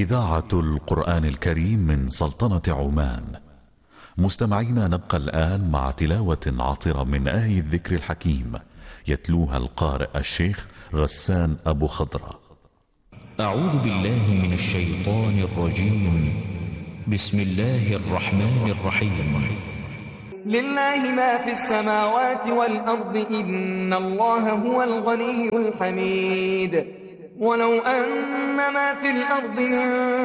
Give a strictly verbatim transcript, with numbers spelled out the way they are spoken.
إذاعة القرآن الكريم من سلطنة عمان. مستمعينا، نبقى الآن مع تلاوة عطرة من آية الذكر الحكيم يتلوها القارئ الشيخ غسان أبو خضرة. أعوذ بالله من الشيطان الرجيم. بسم الله الرحمن الرحيم. لله ما في السماوات والأرض إن الله هو الغني الحميد ولو أن ما في الأرض من